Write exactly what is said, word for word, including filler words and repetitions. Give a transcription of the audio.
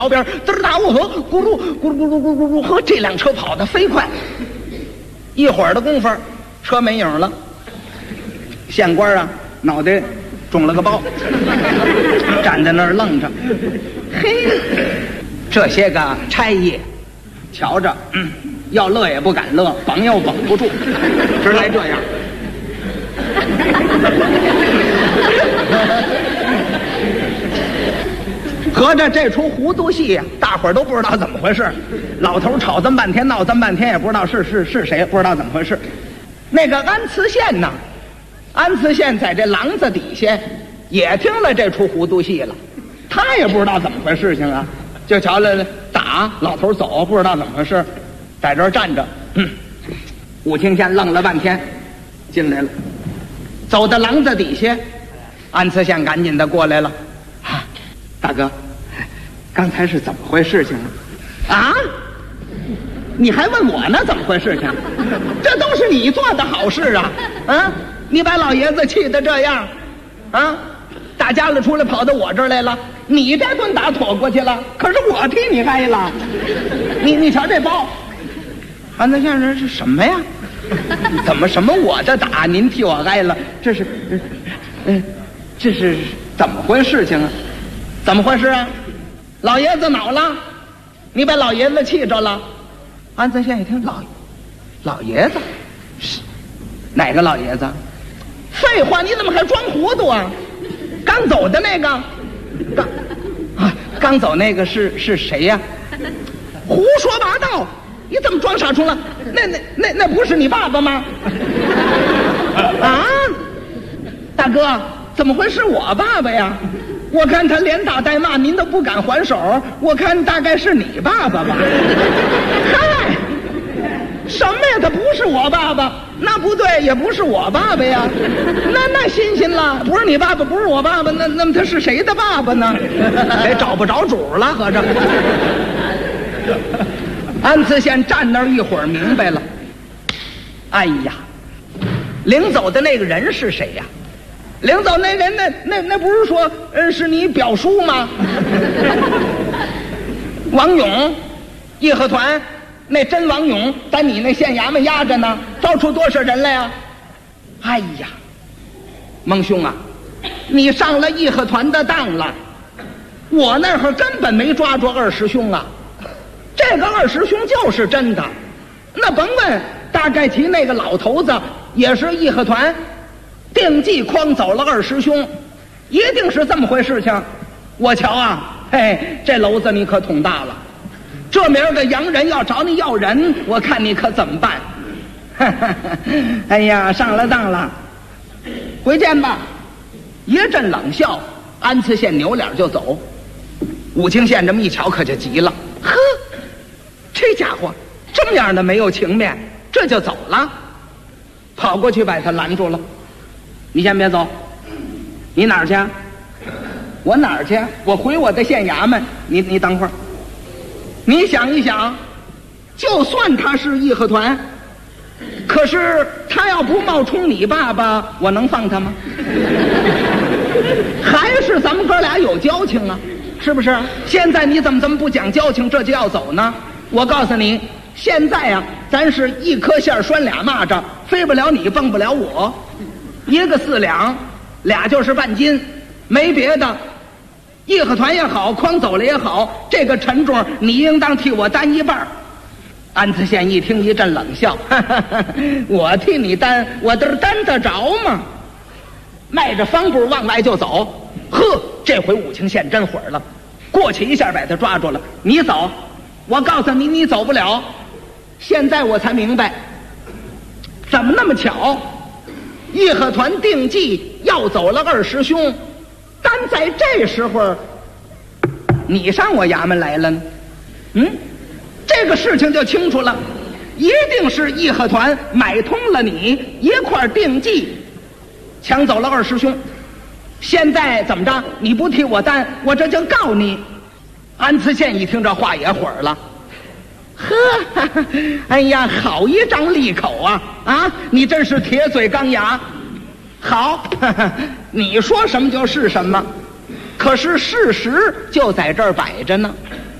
旁边嘚儿打我呵，咕噜咕噜咕噜咕噜咕噜，呵，这辆车跑得飞快，一会儿的功夫，车没影了。县官啊，脑袋中了个包，站在那儿愣着。嘿，这些个差役瞧着，嗯，要乐也不敢乐，绑又绑不住，直来这样。合着这出糊涂戏呀、啊，大伙儿都不知道怎么回事。老头吵这么半天，闹这么半天，也不知道是是是谁，不知道怎么回事。那个安慈县呢，安慈县在这廊子底下也听了这出糊涂戏了，他也不知道怎么回事情啊，就瞧了打老头走，不知道怎么回事，在这儿站着。嗯，武清县愣了半天，进来了，走到廊子底下，安慈县赶紧的过来了。啊，大哥，刚才是怎么回事情啊？啊，你还问我呢？怎么回事情？这都是你做的好事啊！啊，你把老爷子气得这样，啊，打家里出来跑到我这儿来了，你这顿打妥过去了，可是我替你挨了。你你瞧这包，安德县人是什么呀？怎么什么我的打，您替我挨了？这是，嗯，这是怎么回事情啊？怎么回事啊？老爷子恼了，你把老爷子气着了。安德县一听，老老爷子是哪个老爷子？废话，你怎么还装糊涂啊？刚走的那个，刚啊，刚走那个是是谁呀、啊？胡说八道！你怎么装傻充愣？那那那那不是你爸爸吗？啊，大哥，怎么会是我爸爸呀？我看他连打带骂，您都不敢还手，我看大概是你爸爸吧。嗨，什么呀？他不是我爸爸，那不对，也不是我爸爸呀。那那新鲜了，不是你爸爸，不是我爸爸，那那么他是谁的爸爸呢？得找不着主了，合着。安慈县站那儿一会儿，明白了。哎呀，领走的那个人是谁呀？领走那人，那那那不是说，呃，是你表叔吗？王勇，义和团，那真王勇在你那县衙门压着呢，招出多少人来呀？哎呀，蒙兄啊，你上了义和团的当了，我那会儿根本没抓住二师兄啊。这个二师兄就是真的，那甭问，大概其那个老头子也是义和团定计诓走了二师兄，一定是这么回事情。我瞧啊，嘿，这篓子你可捅大了，这明儿个洋人要找你要人，我看你可怎么办？哎呀，上了当了，回见吧。一阵冷笑，安慈县扭脸就走。武清县这么一瞧，可就急了，呵，这家伙这么样的没有情面，这就走了，跑过去把他拦住了。你先别走，你哪儿去？我哪儿去？我回我的县衙门。你你等会儿，你想一想，就算他是义和团，可是他要不冒充你爸爸，我能放他吗？还是咱们哥俩有交情啊，是不是？现在你怎么怎么不讲交情，这就要走呢？我告诉你，现在啊，咱是一颗线拴俩蚂蚱，飞不了你，蹦不了我。一个四两，俩就是半斤，没别的。义和团也好，诓走了也好，这个沉重你应当替我担一半。安慈县一听一阵冷笑，哈哈哈，我替你担，我这担得着吗？迈着方步往外就走。呵，这回武清县真火了，过去一下把他抓住了。你走，我告诉你，你走不了。现在我才明白，怎么那么巧？义和团定计要走了二师兄，但在这时候你上我衙门来了呢。嗯，这个事情就清楚了，一定是义和团买通了你，一块定计抢走了二师兄。现在怎么着？你不替我担，我这就告你。安慈县一听这话也火了，呵，哎呀，好一张利口啊！啊，你真是铁嘴钢牙。好，你说什么就是什么。 可是事实就在这儿摆着呢。